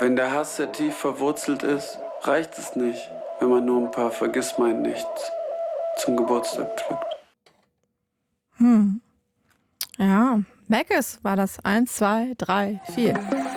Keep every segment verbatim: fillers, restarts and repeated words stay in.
Wenn der Hass sehr tief verwurzelt ist, reicht es nicht, wenn man nur ein paar Vergissmeinnichts zum Geburtstag drückt. Hm. Ja, Mackes war das. Eins, zwei, drei, vier.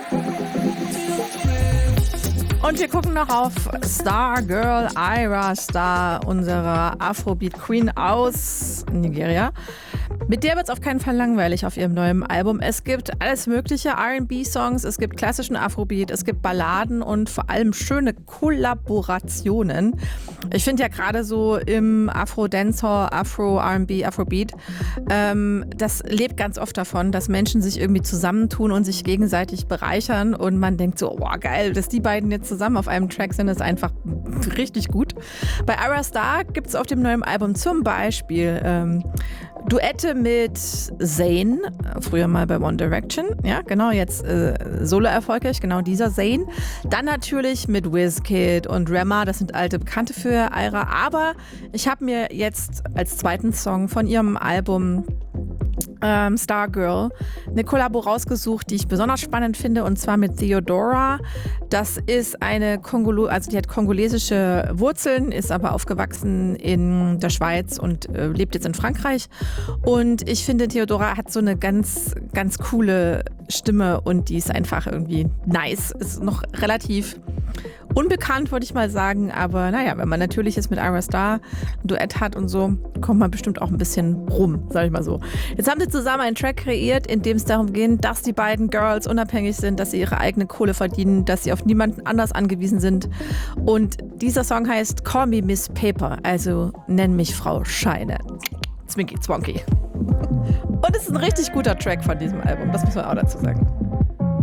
Und wir gucken noch auf Stargirl Ira Star, unsere Afrobeat Queen aus Nigeria. Mit der wird es auf keinen Fall langweilig auf ihrem neuen Album. Es gibt alles mögliche R and B-Songs, es gibt klassischen Afrobeat, es gibt Balladen und vor allem schöne Kollaborationen. Ich finde ja gerade so im Afro-Dancehall, Afro-R and B, Afrobeat, ähm, das lebt ganz oft davon, dass Menschen sich irgendwie zusammentun und sich gegenseitig bereichern und man denkt so, oh geil, dass die beiden jetzt zusammen auf einem Track sind, ist einfach richtig gut. Bei Ira Star gibt es auf dem neuen Album zum Beispiel ähm, Duette mit Zayn, früher mal bei One Direction, ja genau, jetzt äh, solo erfolgreich, genau dieser Zayn. Dann natürlich mit Wizkid und Rema, das sind alte Bekannte für Ira, aber ich habe mir jetzt als zweiten Song von ihrem Album ähm, Stargirl eine Kollabo rausgesucht, die ich besonders spannend finde, und zwar mit Theodora. Das ist eine Kongolo, also die hat kongolesische Wurzeln, ist aber aufgewachsen in der Schweiz und äh, lebt jetzt in Frankreich. Und ich finde, Theodora hat so eine ganz, ganz coole Stimme und die ist einfach irgendwie nice. Ist noch relativ unbekannt, würde ich mal sagen, aber naja, wenn man natürlich jetzt mit Ira Star ein Duett hat und so, kommt man bestimmt auch ein bisschen rum, sag ich mal so. Jetzt haben sie zusammen einen Track kreiert, in dem es darum geht, dass die beiden Girls unabhängig sind, dass sie ihre eigene Kohle verdienen, dass sie auf niemanden anders angewiesen sind. Und dieser Song heißt Call Me Miss Paper, also nenn mich Frau Scheine. Zwinky Zwonky. Und es ist ein richtig guter Track von diesem Album, das muss man auch dazu sagen.